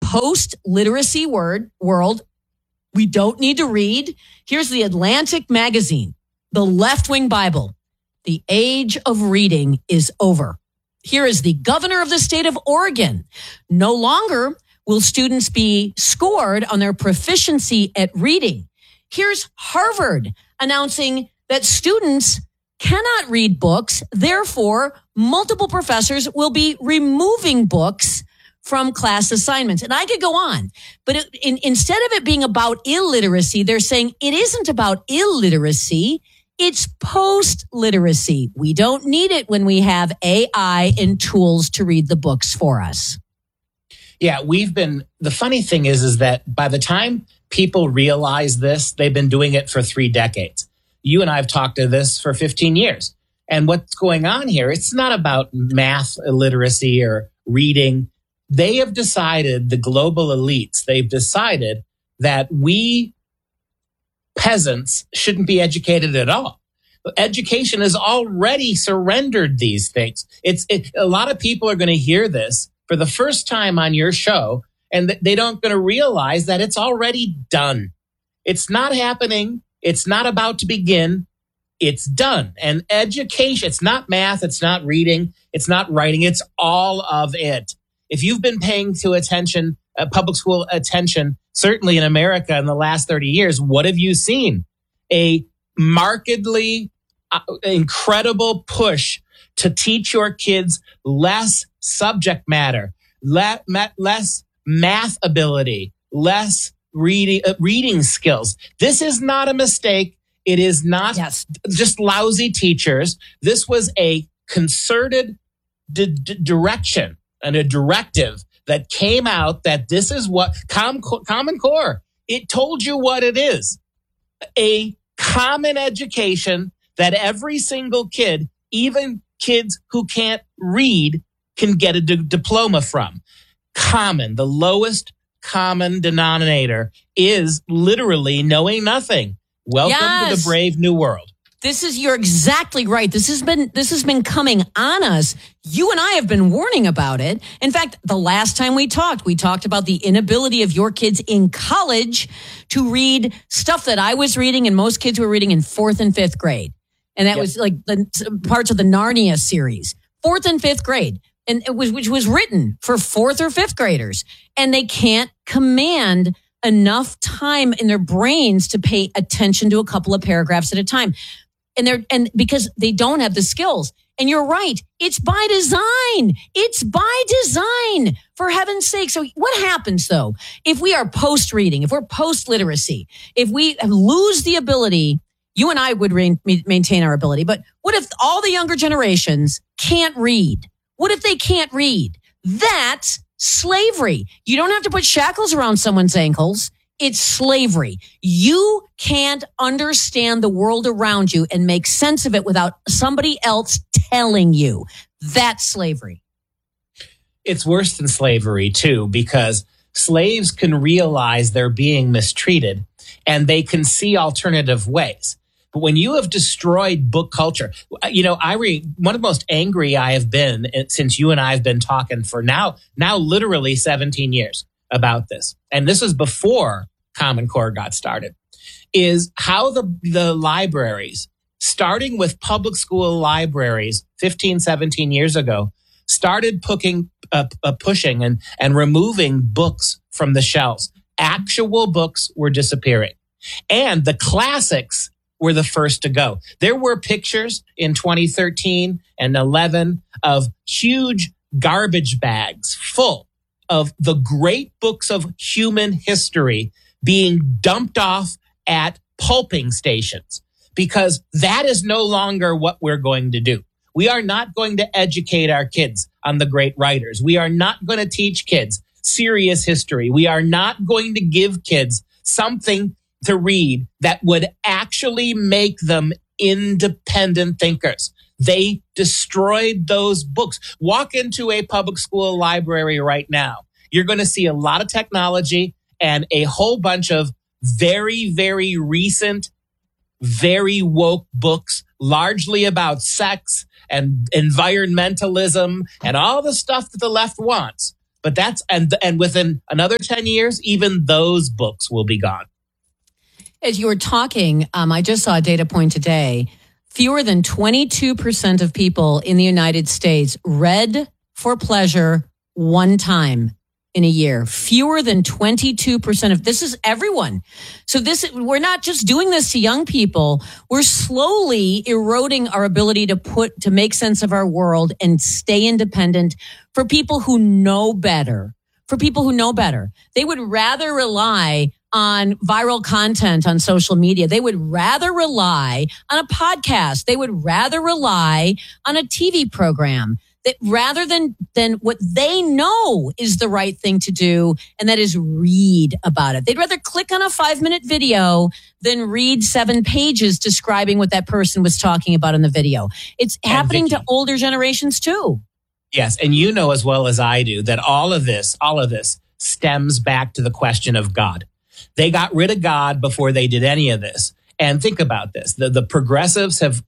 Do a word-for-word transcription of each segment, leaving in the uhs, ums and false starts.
post-literacy word world. We don't need to read. Here's the Atlantic magazine, the left-wing Bible. The age of reading is over. Here is the governor of the state of Oregon. No longer will students be scored on their proficiency at reading. Here's Harvard announcing that students cannot read books. Therefore, multiple professors will be removing books from class assignments. And I could go on, but it, in, instead of it being about illiteracy, they're saying it isn't about illiteracy. It's post-literacy. We don't need it when we have A I and tools to read the books for us. Yeah, we've been, the funny thing is, is that by the time people realize this, they've been doing it for three decades. You and I have talked to this for fifteen years. And what's going on here, it's not about math illiteracy or reading. They have decided, the global elites, they've decided that we peasants shouldn't be educated at all. Education has already surrendered these things. It's it, a lot of people are going to hear this for the first time on your show, and they don't going to realize that it's already done. It's not happening. It's not about to begin. It's done. And education, it's not math. It's not reading. It's not writing. It's all of it. If you've been paying to attention, uh, public school attention, certainly in America in the last thirty years, what have you seen? A markedly uh, incredible push to teach your kids less subject matter, le- ma- less math ability, less reading uh, reading skills. This is not a mistake. It is not yes. just lousy teachers. This was a concerted d- d- direction and a directive that came out that this is what Com- Common Core, it told you what it is. A common education that every single kid, even kids who can't read, can get a d- diploma from. Common, the lowest common denominator is literally knowing nothing. Welcome yes. to the brave new world. This is, you're exactly right. This has been, this has been coming on us. You and I have been warning about it. In fact, the last time we talked, we talked about the inability of your kids in college to read stuff that I was reading and most kids were reading in fourth and fifth grade. And that yep. was like the parts of the Narnia series, fourth and fifth grade. And it was, which was written for fourth or fifth graders. And they can't command enough time in their brains to pay attention to a couple of paragraphs at a time. And they're, and because they don't have the skills. And you're right. It's by design. It's by design, for heaven's sake. So what happens though, if we are post reading, if we're post literacy, if we lose the ability, you and I would re- maintain our ability. But what if all the younger generations can't read? What if they can't read? That's slavery. You don't have to put shackles around someone's ankles. It's slavery. You can't understand the world around you and make sense of it without somebody else telling you. That's slavery. It's worse than slavery, too, because slaves can realize they're being mistreated and they can see alternative ways. But when you have destroyed book culture, you know, I re, one of the most angry I have been since you and I have been talking for now, now literally seventeen years about this. And this was before Common Core got started, is how the, the libraries, starting with public school libraries fifteen, seventeen years ago, started pushing, uh, uh, pushing and, and removing books from the shelves. Actual books were disappearing. And the classics were the first to go. There were pictures in twenty thirteen and eleven of huge garbage bags full of the great books of human history being dumped off at pulping stations, because that is no longer what we're going to do. We are not going to educate our kids on the great writers. We are not going to teach kids serious history. We are not going to give kids something to read that would actually make them independent thinkers. They destroyed those books. Walk into a public school library right now. You're going to see a lot of technology and a whole bunch of very, very recent, very woke books, largely about sex and environmentalism and all the stuff that the left wants. But that's, and, and within another ten years, even those books will be gone. As you were talking, um, I just saw a data point today. Fewer than twenty-two percent of people in the United States read for pleasure one time in a year. Fewer than twenty-two percent of this is everyone. So this, we're not just doing this to young people. We're slowly eroding our ability to put, to make sense of our world and stay independent for people who know better, for people who know better. They would rather rely on viral content on social media. They would rather rely on a podcast. They would rather rely on a T V program. That rather than, than what they know is the right thing to do, and that is read about it. They'd rather click on a five minute video than read seven pages describing what that person was talking about in the video. It's and happening Vicky, to older generations too. Yes. And you know as well as I do that all of this, all of this stems back to the question of God. They got rid of God before they did any of this. And think about this. The, the progressives have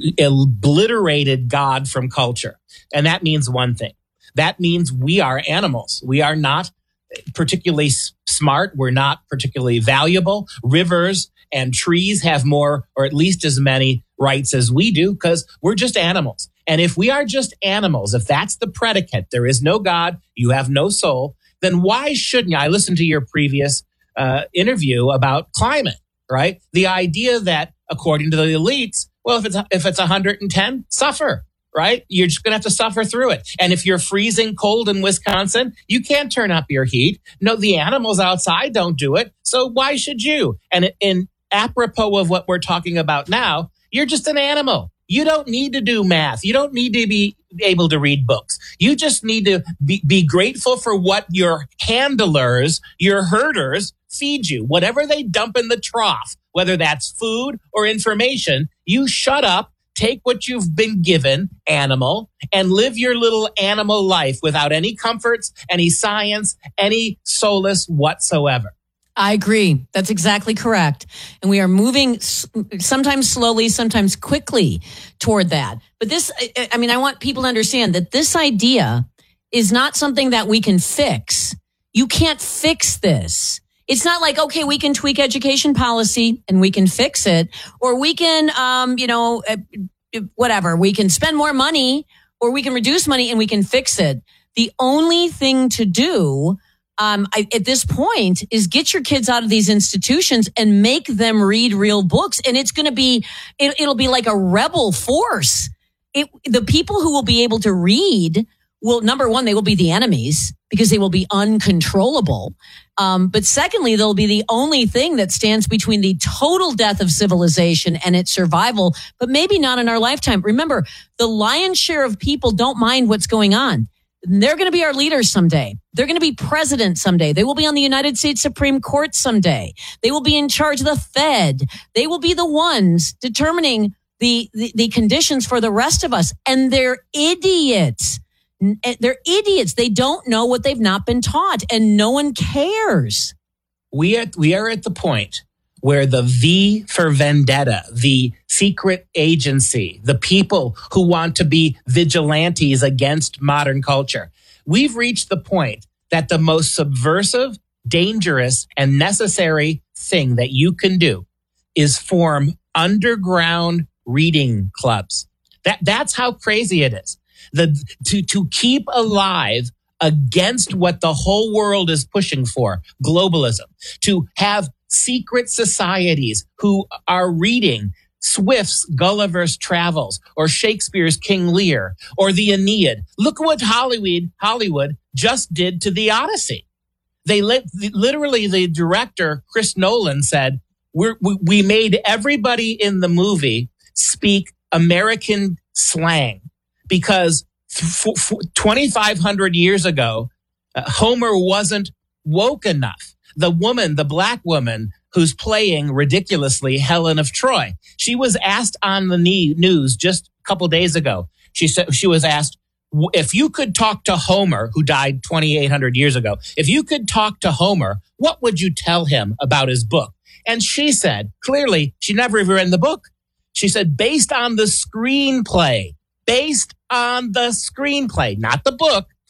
obliterated God from culture. And that means one thing. That means we are animals. We are not particularly smart. We're not particularly valuable. Rivers and trees have more, or at least as many rights as we do, because we're just animals. And if we are just animals, if that's the predicate, there is no God, you have no soul, then why shouldn't you? I listened to your previous uh, interview about climate. Right? The idea that according to the elites, well, if it's, if it's one hundred ten, suffer, right? You're just going to have to suffer through it. And if you're freezing cold in Wisconsin, you can't turn up your heat. No, the animals outside don't do it. So why should you? And in apropos of what we're talking about now, you're just an animal. You don't need to do math. You don't need to be able to read books. You just need to be, be grateful for what your handlers, your herders feed you. Whatever they dump in the trough, whether that's food or information, you shut up, take what you've been given, animal, and live your little animal life without any comforts, any science, any solace whatsoever. I agree. That's exactly correct. And we are moving sometimes slowly, sometimes quickly toward that. But this, I mean, I want people to understand that this idea is not something that we can fix. You can't fix this. It's not like, okay, we can tweak education policy and we can fix it, or we can, um, you know, whatever, we can spend more money or we can reduce money and we can fix it. The only thing to do Um, I, at this point is get your kids out of these institutions and make them read real books. And it's going to be, it, it'll be like a rebel force. It, the people who will be able to read will, number one, they will be the enemies because they will be uncontrollable. Um, but secondly, they'll be the only thing that stands between the total death of civilization and its survival, but maybe not in our lifetime. Remember, the lion's share of people don't mind what's going on. They're going to be our leaders someday. They're going to be president someday. They will be on the United States Supreme Court someday. They will be in charge of the Fed. They will be the ones determining the, the, the conditions for the rest of us. And they're idiots. They're idiots. They don't know what they've not been taught, and no one cares. We are, we are at the point where the V for vendetta, the secret agency, the people who want to be vigilantes against modern culture, we've reached the point that the most subversive, dangerous, and necessary thing that you can do is form underground reading clubs. That, that's how crazy it is. The, to, to keep alive against what the whole world is pushing for, globalism, to have secret societies who are reading Swift's Gulliver's Travels or Shakespeare's King Lear or the Aeneid. Look what Hollywood Hollywood just did to the Odyssey. They li- literally, the director, Chris Nolan, said, We're, we, we made everybody in the movie speak American slang because f- f- twenty-five hundred years ago, uh, Homer wasn't woke enough. The woman, the black woman who's playing ridiculously Helen of Troy, she was asked on the news just a couple days ago. She said, she was asked, if you could talk to Homer, who died twenty-eight hundred years ago, if you could talk to Homer, what would you tell him about his book? And she said, clearly, she never even read the book. She said, based on the screenplay, based on the screenplay, not the book,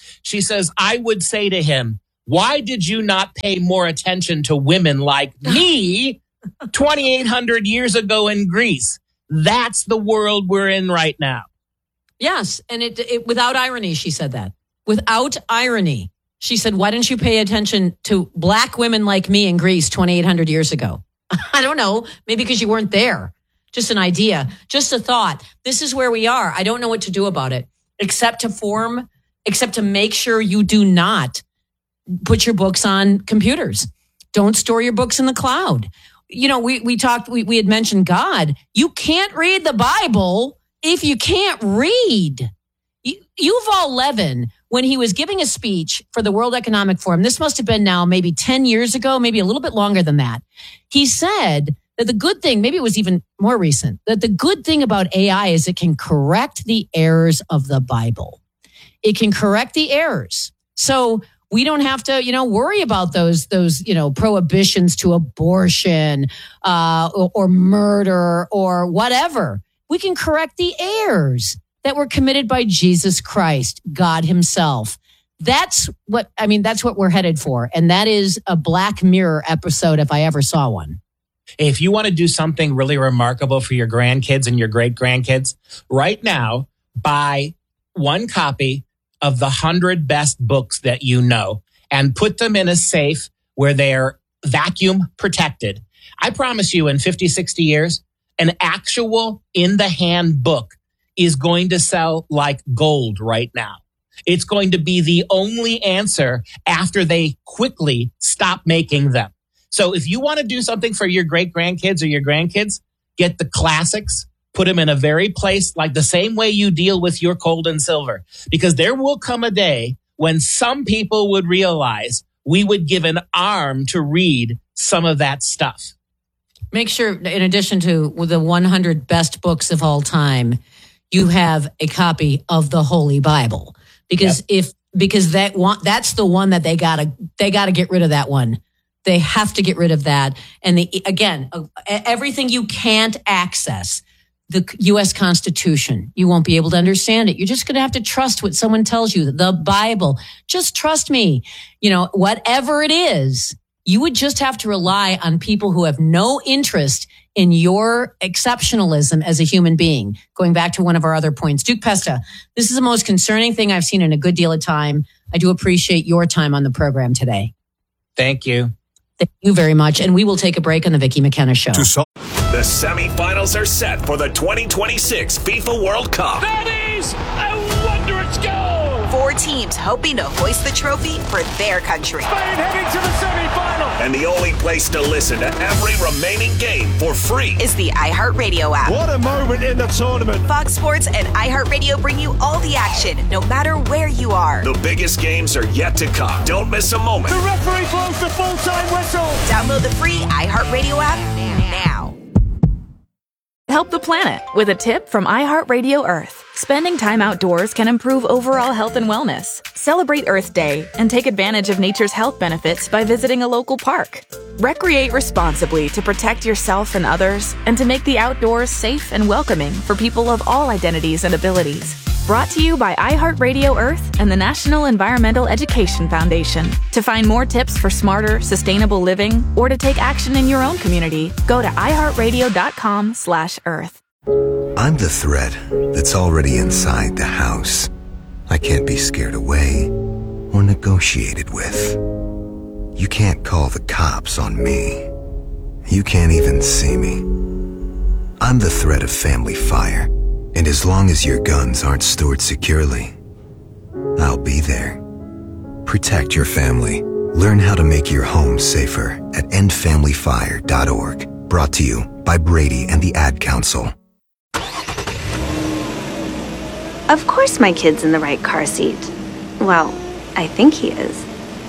She says, I would say to him, why did you not pay more attention to women like me twenty-eight hundred years ago in Greece? That's the world we're in right now. Yes. And it, it without irony, she said that. Without irony. She said, why didn't you pay attention to black women like me in Greece twenty-eight hundred years ago? I don't know. Maybe because you weren't there. Just an idea. Just a thought. This is where we are. I don't know what to do about it, except to form, except to make sure you do not put your books on computers. Don't store your books in the cloud. You know, we, we talked, we, we had mentioned God. You can't read the Bible if you can't read. Yuval Levin, when he was giving a speech for the World Economic Forum, this must have been now maybe ten years ago, maybe a little bit longer than that. He said that the good thing, maybe it was even more recent, that the good thing about A I is it can correct the errors of the Bible. It can correct the errors. So we don't have to, you know, worry about those, those, you know, prohibitions to abortion, uh, or, or murder or whatever. We can correct the errors that were committed by Jesus Christ, God himself. That's what, I mean, that's what we're headed for. And that is a Black Mirror episode if I ever saw one. If you want to do something really remarkable for your grandkids and your great grandkids, right now, buy one copy of the hundred best books that you know and put them in a safe where they're vacuum protected. I promise you in fifty, sixty years, an actual in the hand book is going to sell like gold right now. It's going to be the only answer after they quickly stop making them. So if you want to do something for your great grandkids or your grandkids, get the classics, put them in a very place like the same way you deal with your gold and silver, because there will come a day when some people would realize we would give an arm to read some of that stuff. Make sure, in addition to the one hundred best books of all time, you have a copy of the Holy Bible, because yep. if because that one, that's the one that they gotta they gotta get rid of that one. They have to get rid of that. And the, again, everything you can't access, the U S Constitution, you won't be able to understand it. You're just going to have to trust what someone tells you. The Bible, just trust me. You know, whatever it is, you would just have to rely on people who have no interest in your exceptionalism as a human being. Going back to one of our other points. Duke Pesta, this is the most concerning thing I've seen in a good deal of time. I do appreciate your time on the program today. Thank you. Thank you very much. And we will take a break on the Vicki McKenna Show. The semifinals are set for the twenty twenty-six FIFA World Cup. That is a wondrous goal! Four teams hoping to hoist the trophy for their country. Spain heading to the semifinal! And the only place to listen to every remaining game for free is the iHeartRadio app. What a moment in the tournament! Fox Sports and iHeartRadio bring you all the action, no matter where you are. The biggest games are yet to come. Don't miss a moment. The referee blows the full-time whistle! Download the free iHeartRadio app now. Help the planet with a tip from iHeartRadio Earth. Spending time outdoors can improve overall health and wellness. Celebrate Earth Day and take advantage of nature's health benefits by visiting a local park. Recreate responsibly to protect yourself and others, and to make the outdoors safe and welcoming for people of all identities and abilities. Brought to you by iHeartRadio Earth and the National Environmental Education Foundation. To find more tips for smarter, sustainable living, or to take action in your own community, go to iHeartRadio.com slash earth. I'm the threat that's already inside the house. I can't be scared away or negotiated with. You can't call the cops on me. You can't even see me. I'm the threat of family fire. And as long as your guns aren't stored securely, I'll be there. Protect your family. Learn how to make your home safer at end family fire dot org. Brought to you by Brady and the Ad Council. Of course my kid's in the right car seat. Well, I think he is.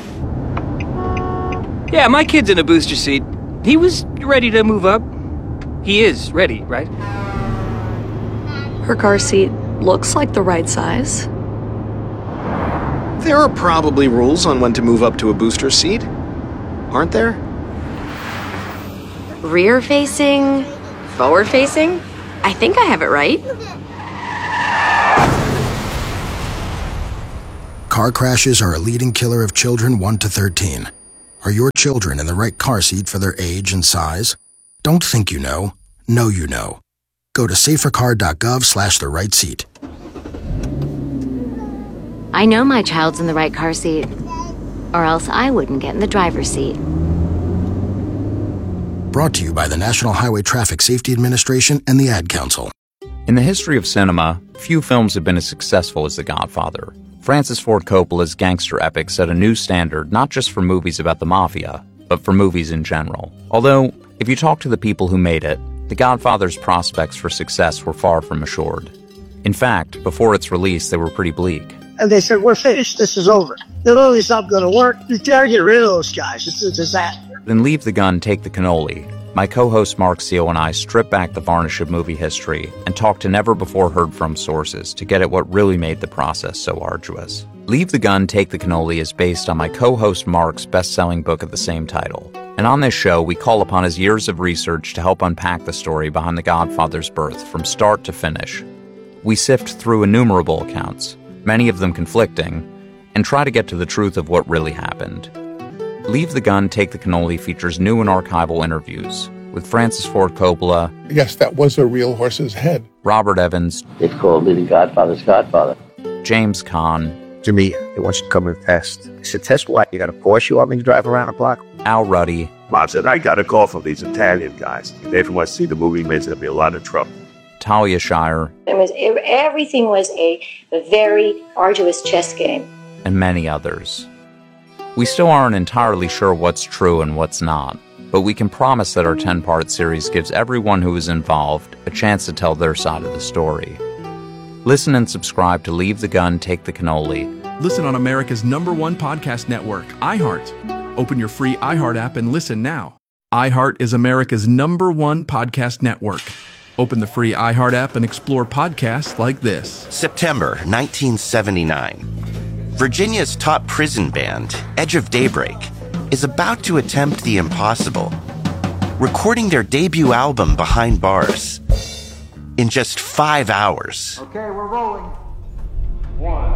Yeah, my kid's in a booster seat. He was ready to move up. He is ready, right? Her car seat looks like the right size. There are probably rules on when to move up to a booster seat, aren't there? Rear facing, forward facing. I think I have it right. car crashes are a leading killer of children one to thirteen. Are your children in the right car seat for their age and size? Don't think you know. Know you know. Go to safercar.gov slash the right seat. I know my child's in the right car seat, or else I wouldn't get in the driver's seat. Brought to you by the National Highway Traffic Safety Administration and the Ad Council. In the history of cinema, few films have been as successful as The Godfather. Francis Ford Coppola's gangster epic set a new standard not just for movies about the mafia, but for movies in general. Although, if you talk to the people who made it, The Godfather's prospects for success were far from assured. In fact, before its release, they were pretty bleak. And they said, we're finished, this is over. The movie's not going to work. You gotta get rid of those guys. It's a disaster. Then Leave the Gun, Take the Cannoli. My co-host Mark Seal and I strip back the varnish of movie history and talk to never-before-heard-from sources to get at what really made the process so arduous. Leave the Gun, Take the Cannoli is based on my co-host Mark's best-selling book of the same title. And on this show, we call upon his years of research to help unpack the story behind The Godfather's birth from start to finish. We sift through innumerable accounts, many of them conflicting, and try to get to the truth of what really happened. Leave the Gun, Take the Cannoli features new and archival interviews with Francis Ford Coppola. Yes, that was a real horse's head. Robert Evans. It's called me the Godfather's Godfather. James Caan. To me, they want you to come and test. I said, test what? You got a Porsche you want me to drive around the block? Al Ruddy. Mom said, I got a call from these Italian guys. They from want to see the movie, there's going to be a lot of trouble. Talia Shire. It was, everything was a, a very arduous chess game. And many others. We still aren't entirely sure what's true and what's not, but we can promise that our ten-part series gives everyone who is involved a chance to tell their side of the story. Listen and subscribe to Leave the Gun, Take the Cannoli. Listen on America's number one podcast network, iHeart. Open your free iHeart app and listen now. iHeart is America's number one podcast network. Open the free iHeart app and explore podcasts like this. September nineteen seventy-nine. Virginia's top prison band, Edge of Daybreak, is about to attempt the impossible, recording their debut album Behind Bars in just five hours. Okay, we're rolling. One,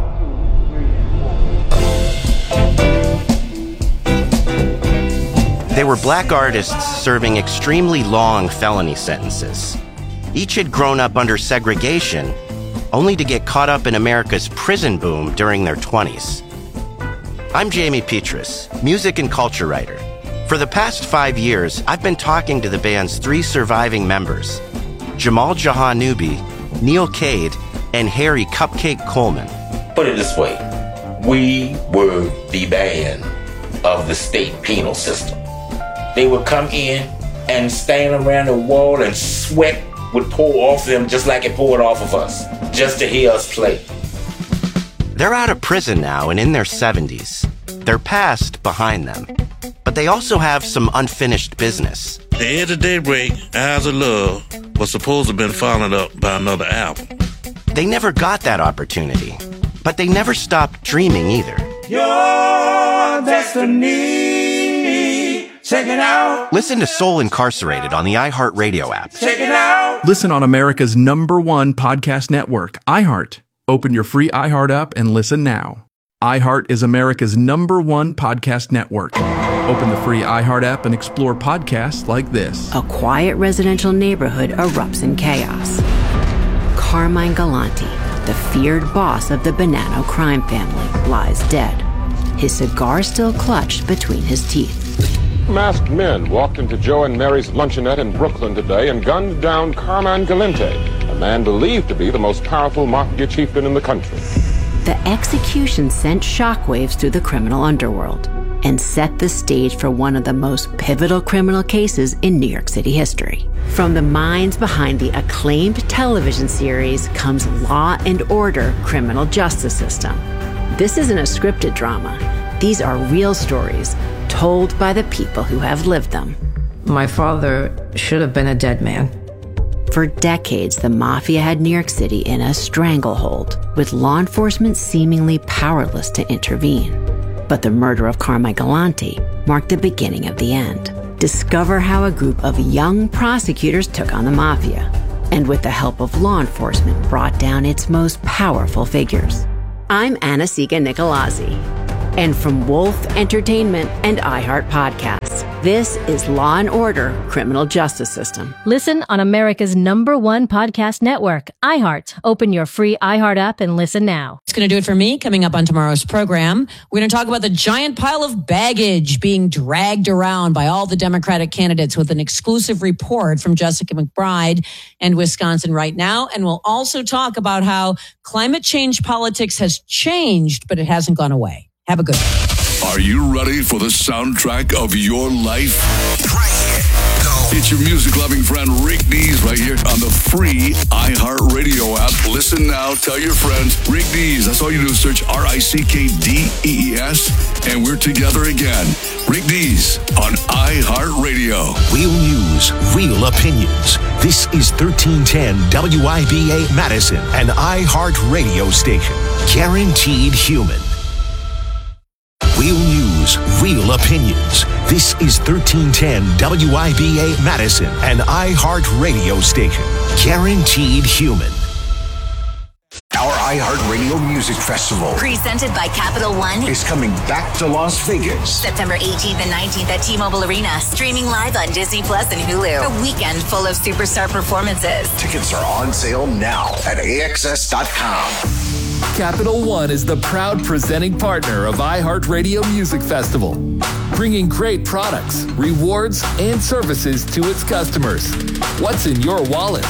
two, three, and four. They were black artists serving extremely long felony sentences. Each had grown up under segregation, only to get caught up in America's prison boom during their twenties. I'm Jamie Petrus, music and culture writer. For the past five years, I've been talking to the band's three surviving members, Jamal Jahanoubi, Neil Cade, and Harry Cupcake Coleman. Put it this way, we were the band of the state penal system. They would come in and stand around the wall and sweat would pour off them just like it poured off of us, just to hear us play. They're out of prison now and in their seventies. Their past behind them. But they also have some unfinished business. The Edge of Daybreak, Eyes of Love, was supposed to have been followed up by another album. They never got that opportunity, but they never stopped dreaming either. Your destiny, check it out. Listen to Soul Incarcerated on the iHeartRadio app. Check it out. Listen on America's number one podcast network, iHeart. Open your free iHeart app and listen now. iHeart is America's number one podcast network. Open the free iHeart app and explore podcasts like this. A quiet residential neighborhood erupts in chaos. Carmine Galante, the feared boss of the Bonanno crime family, lies dead, his cigar still clutched between his teeth. Masked men walked into Joe and Mary's luncheonette in Brooklyn today and gunned down Carmine Galante, a man believed to be the most powerful mafia chieftain in the country. The execution sent shockwaves through the criminal underworld and set the stage for one of the most pivotal criminal cases in New York City history. From the minds behind the acclaimed television series comes Law and Order: Criminal Justice System. This isn't a scripted drama. These are real stories told by the people who have lived them. My father should have been a dead man. For decades, the mafia had New York City in a stranglehold, with law enforcement seemingly powerless to intervene. But the murder of Carmine Galante marked the beginning of the end. Discover how a group of young prosecutors took on the mafia, and with the help of law enforcement, brought down its most powerful figures. I'm Anna-Siga Nicolazzi. And from Wolf Entertainment and iHeart Podcasts, this is Law and Order: Criminal Justice System. Listen on America's number one podcast network, iHeart. Open your free iHeart app and listen now. It's going to do it for me. Coming up on tomorrow's program, we're going to talk about the giant pile of baggage being dragged around by all the Democratic candidates with an exclusive report from Jessica McBride and Wisconsin Right Now. And we'll also talk about how climate change politics has changed, but it hasn't gone away. Have a good one. Are you ready for the soundtrack of your life? Right here. Go. It's your music-loving friend Rick Dees right here on the free iHeartRadio app. Listen now. Tell your friends. Rick Dees. That's all you do is search R I C K D E E S, and we're together again. Rick Dees on iHeartRadio. Real news, real opinions. This is thirteen ten W I B A Madison, an iHeartRadio station. Guaranteed human. Real news, real opinions. This is thirteen ten W I B A Madison, an iHeart radio station. Guaranteed human. Our iHeartRadio Music Festival, presented by Capital One, is coming back to Las Vegas. September eighteenth and nineteenth at T-Mobile Arena. Streaming live on Disney Plus and Hulu. A weekend full of superstar performances. Tickets are on sale now at A X S dot com. Capital One is the proud presenting partner of iHeartRadio Music Festival, bringing great products, rewards, and services to its customers. What's in your wallet?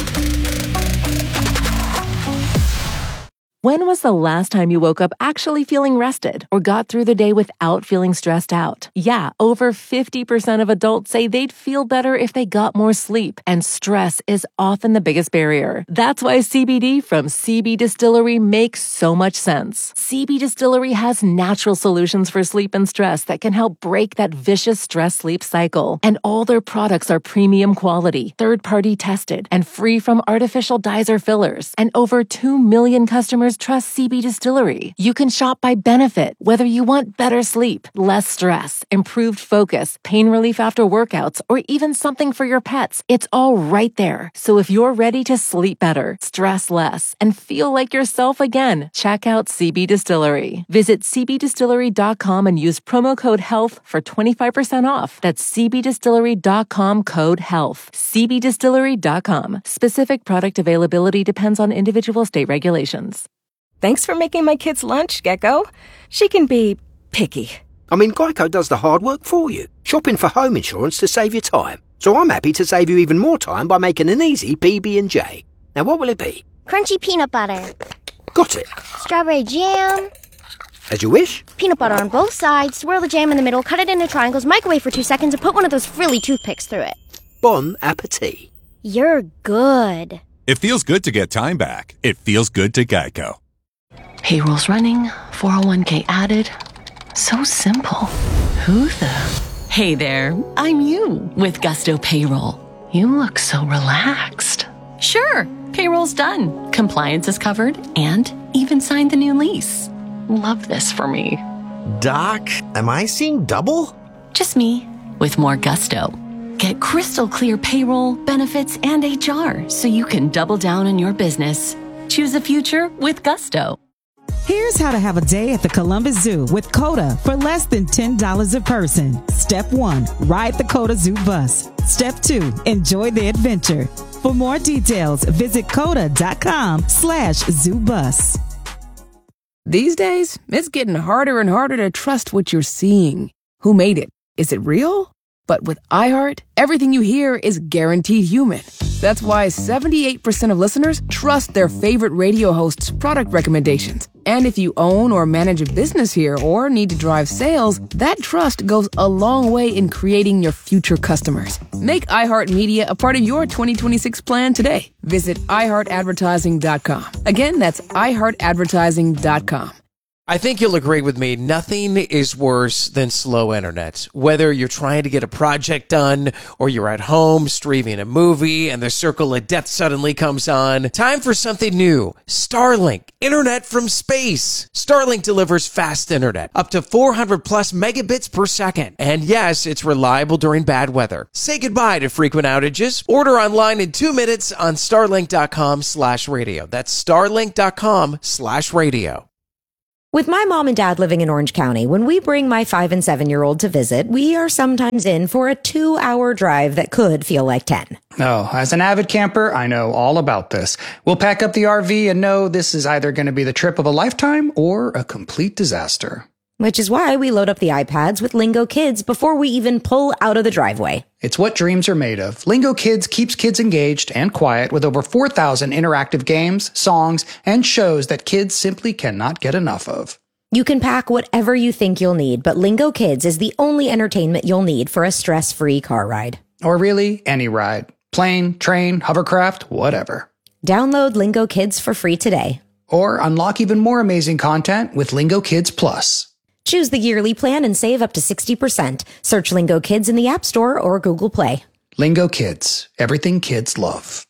When was the last time you woke up actually feeling rested or got through the day without feeling stressed out? Yeah, over fifty percent of adults say they'd feel better if they got more sleep, and stress is often the biggest barrier. That's why C B D from C B Distillery makes so much sense. C B Distillery has natural solutions for sleep and stress that can help break that vicious stress-sleep cycle. And all their products are premium quality, third-party tested, and free from artificial dyes or fillers. And over two million customers trust C B Distillery. You can shop by benefit, whether you want better sleep, less stress, improved focus, pain relief after workouts, or even something for your pets. It's all right there. So if you're ready to sleep better, stress less, and feel like yourself again, check out C B Distillery. Visit C B distillery dot com and use promo code HEALTH for twenty-five percent off. That's C B distillery dot com code HEALTH. C B distillery dot com. Specific product availability depends on individual state regulations. Thanks for making my kids' lunch, Gecko. She can be picky. I mean, Geico does the hard work for you, shopping for home insurance to save you time. So I'm happy to save you even more time by making an easy P B and J. Now, what will it be? Crunchy peanut butter. Got it. Strawberry jam. As you wish. Peanut butter on both sides, swirl the jam in the middle, cut it into triangles, microwave for two seconds, and put one of those frilly toothpicks through it. Bon appetit. You're good. It feels good to get time back. It feels good to Geico. Payroll's running, four oh one k added. So simple. Who the? Hey there, I'm you with Gusto Payroll. You look so relaxed. Sure, payroll's done. Compliance is covered and even signed the new lease. Love this for me. Doc, am I seeing double? Just me with more gusto. Get crystal clear payroll, benefits, and H R so you can double down on your business. Choose a future with Gusto. Here's how to have a day at the Columbus Zoo with COTA for less than ten dollars a person. Step one, ride the COTA Zoo bus. Step two, enjoy the adventure. For more details, visit COTA.com slash zoo bus. These days, it's getting harder and harder to trust what you're seeing. Who made it? Is it real? But with iHeart, everything you hear is guaranteed human. That's why seventy-eight percent of listeners trust their favorite radio host's product recommendations. And if you own or manage a business here or need to drive sales, that trust goes a long way in creating your future customers. Make iHeartMedia a part of your twenty twenty-six plan today. Visit i heart advertising dot com. Again, that's i heart advertising dot com. I think you'll agree with me, nothing is worse than slow internet. Whether you're trying to get a project done or you're at home streaming a movie and the circle of death suddenly comes on, time for something new. Starlink, internet from space. Starlink delivers fast internet, up to four hundred plus megabits per second. And yes, it's reliable during bad weather. Say goodbye to frequent outages. Order online in two minutes on starlink dot com slash radio. That's starlink dot com slash radio. With my mom and dad living in Orange County, when we bring my five and seven year old to visit, we are sometimes in for a two hour drive that could feel like ten. Oh, as an avid camper, I know all about this. We'll pack up the R V and know this is either going to be the trip of a lifetime or a complete disaster. Which is why we load up the iPads with Lingo Kids before we even pull out of the driveway. It's what dreams are made of. Lingo Kids keeps kids engaged and quiet with over four thousand interactive games, songs, and shows that kids simply cannot get enough of. You can pack whatever you think you'll need, but Lingo Kids is the only entertainment you'll need for a stress-free car ride. Or really, any ride. Plane, train, hovercraft, whatever. Download Lingo Kids for free today. Or unlock even more amazing content with Lingo Kids Plus. Choose the yearly plan and save up to sixty percent. Search Lingo Kids in the App Store or Google Play. Lingo Kids. Everything kids love.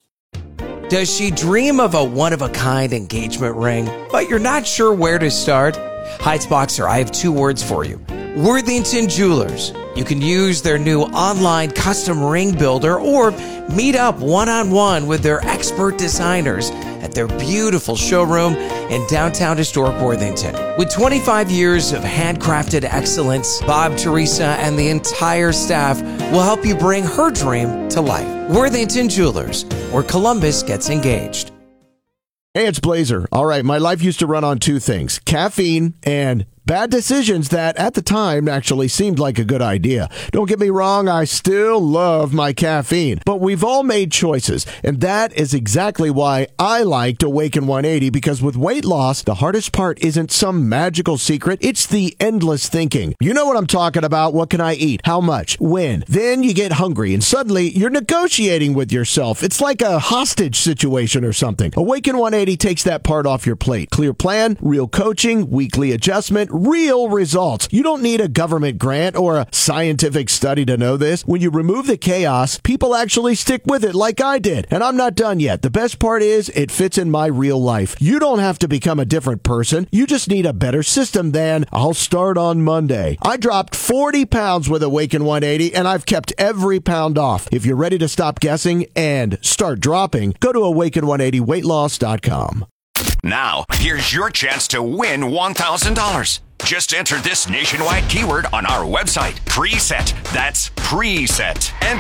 Does she dream of a one-of-a-kind engagement ring, but you're not sure where to start? Heights Boxer, I have two words for you. Worthington Jewelers. You can use their new online custom ring builder or meet up one-on-one with their expert designers at their beautiful showroom in downtown historic Worthington. With twenty-five years of handcrafted excellence, Bob, Teresa, and the entire staff will help you bring her dream to life. Worthington Jewelers, where Columbus gets engaged. Hey, it's Blazer. All right, my life used to run on two things, caffeine and bad decisions that at the time actually seemed like a good idea. Don't get me wrong, I still love my caffeine, but we've all made choices, and that is exactly why I liked Awaken one eighty, because with weight loss, the hardest part isn't some magical secret, it's the endless thinking. You know what I'm talking about. What can I eat? How much? When? Then you get hungry, and suddenly you're negotiating with yourself. It's like a hostage situation or something. Awaken one eighty takes that part off your plate. Clear plan, real coaching, weekly adjustment, real results. You don't need a government grant or a scientific study to know this. When you remove the chaos, people actually stick with it like I did. And I'm not done yet. The best part is it fits in my real life. You don't have to become a different person. You just need a better system than I'll start on Monday. I dropped forty pounds with Awaken one eighty and I've kept every pound off. If you're ready to stop guessing and start dropping, go to awaken one eighty weight loss dot com. Now, here's your chance to win one thousand dollars. Just enter this nationwide keyword on our website, Preset. That's Preset. And